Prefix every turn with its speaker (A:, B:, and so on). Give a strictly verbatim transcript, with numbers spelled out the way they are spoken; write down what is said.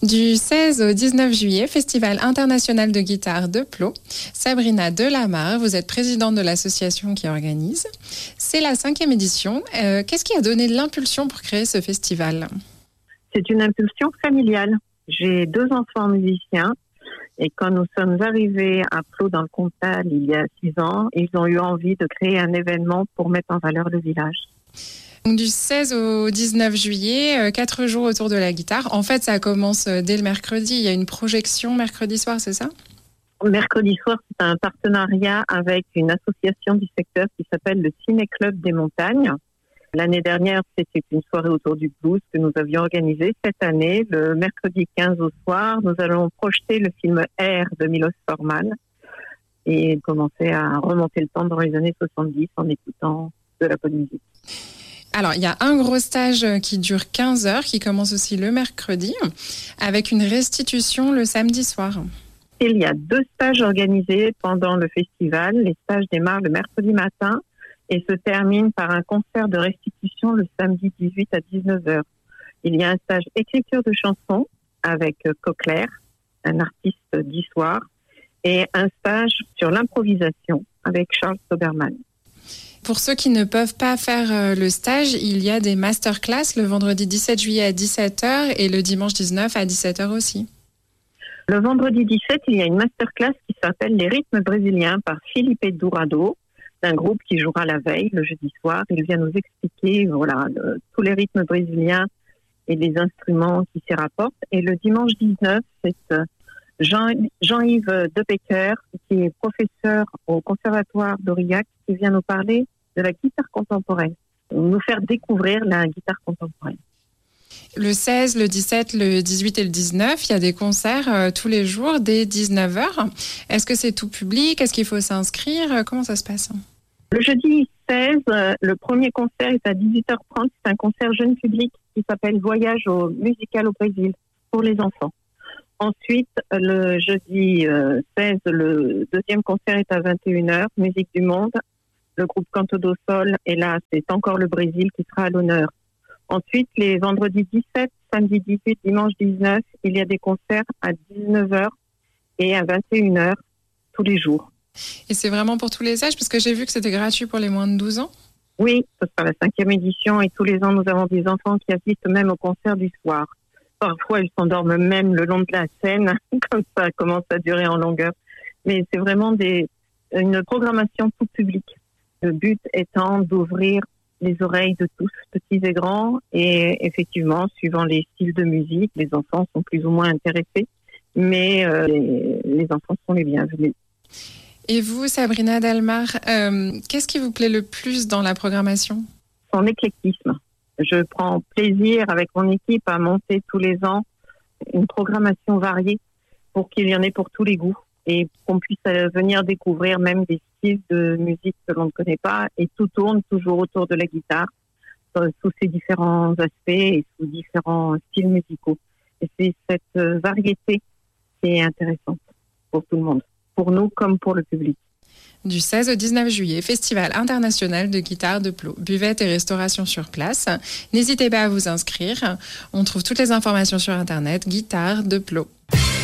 A: Du seize au dix-neuf juillet, Festival international de guitare de Plo. Sabrina Delamarre, vous êtes présidente de l'association qui organise. C'est la cinquième édition. Euh, qu'est-ce qui a donné l'impulsion pour créer ce festival ?
B: C'est une impulsion familiale. J'ai deux enfants musiciens et quand nous sommes arrivés à Plo dans le Comtal il y a six ans, ils ont eu envie de créer un événement pour mettre en valeur le village.
A: Donc, du seize au dix-neuf juillet, quatre jours autour de la guitare. En fait, ça commence dès le mercredi. Il y a une projection mercredi soir, c'est ça ?
B: Mercredi soir, c'est un partenariat avec une association du secteur qui s'appelle le Ciné-Club des Montagnes. L'année dernière, c'était une soirée autour du blues que nous avions organisée. Cette année, le mercredi quinze au soir, nous allons projeter le film Air de Milos Forman et commencer à remonter le temps dans les années soixante-dix en écoutant de la bonne musique.
A: Alors, il y a un gros stage qui dure quinze heures, qui commence aussi le mercredi, avec une restitution le samedi soir.
B: Il y a deux stages organisés pendant le festival. Les stages démarrent le mercredi matin et se terminent par un concert de restitution le samedi dix-huit à dix-neuf heures. Il y a un stage écriture de chansons avec Cochlear, un artiste d'histoire, et un stage sur l'improvisation avec Charles Soberman.
A: Pour ceux qui ne peuvent pas faire le stage, il y a des masterclass le vendredi dix-sept juillet à dix-sept heures et le dimanche dix-neuf à dix-sept heures aussi.
B: Le vendredi dix-sept, il y a une masterclass qui s'appelle Les rythmes brésiliens par Felipe Dourado, d'un groupe qui jouera la veille, le jeudi soir. Il vient nous expliquer voilà, le, tous les rythmes brésiliens et les instruments qui s'y rapportent. Et le dimanche dix-neuf, c'est Jean, Jean-Yves Debecker, qui est professeur au Conservatoire d'Aurillac, qui vient nous parler de la guitare contemporaine, nous faire découvrir la guitare contemporaine.
A: Le seize, le dix-sept, le dix-huit et le dix-neuf, il y a des concerts euh, tous les jours dès dix-neuf heures. Est-ce que c'est tout public ? Est-ce qu'il faut s'inscrire ? Comment ça se passe ?
B: Le jeudi seize, euh, le premier concert est à dix-huit heures trente. C'est un concert jeune public qui s'appelle Voyage au musical au Brésil pour les enfants. Ensuite, le jeudi euh, seize, le deuxième concert est à vingt et une heures, Musique du Monde. Le groupe Canto do Sol, et là, c'est encore le Brésil qui sera à l'honneur. Ensuite, les vendredis dix-sept, samedi dix-huit, dimanche dix-neuf, il y a des concerts à dix-neuf heures et à vingt et une heures tous les jours.
A: Et c'est vraiment pour tous les âges, parce que j'ai vu que c'était gratuit pour les moins de douze ans.
B: Oui, ce sera la cinquième édition et tous les ans, nous avons des enfants qui assistent même au concert du soir. Parfois, ils s'endorment même le long de la scène, comme ça commence à durer en longueur. Mais c'est vraiment des, une programmation tout public. Le but étant d'ouvrir les oreilles de tous, petits et grands, et effectivement, suivant les styles de musique, les enfants sont plus ou moins intéressés, mais euh, les, les enfants sont les bienvenus.
A: Et vous, Sabrina Delamarre, euh, qu'est-ce qui vous plaît le plus dans la programmation ?
B: Son éclectisme. Je prends plaisir avec mon équipe à monter tous les ans une programmation variée pour qu'il y en ait pour tous les goûts et qu'on puisse venir découvrir même des styles de musique que l'on ne connaît pas, et tout tourne toujours autour de la guitare sous ses différents aspects et sous différents styles musicaux. Et c'est cette variété qui est intéressante pour tout le monde, pour nous comme pour le public.
A: Du seize au dix-neuf juillet, Festival international de guitare de Plo. Buvette et restauration sur place. N'hésitez pas à vous inscrire. On trouve toutes les informations sur Internet, guitare de Plo.